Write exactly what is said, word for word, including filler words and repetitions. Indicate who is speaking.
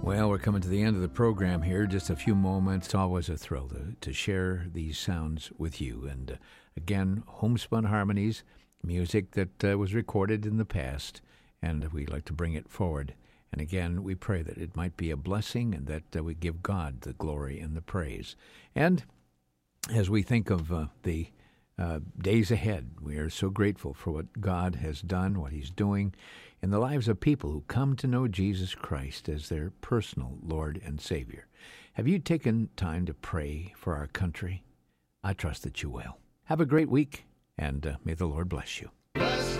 Speaker 1: Well, we're coming to the end of the program here. Just a few moments. It's always a thrill to, to share these sounds with you. And uh, again, Homespun Harmonies, music that uh, was recorded in the past, and we like to bring it forward. And again, we pray that it might be a blessing and that uh, we give God the glory and the praise. And as we think of uh, the uh, days ahead, we are so grateful for what God has done, what he's doing in the lives of people who come to know Jesus Christ as their personal Lord and Savior. Have you taken time to pray for our country? I trust that you will. Have a great week, and uh, may the Lord bless you.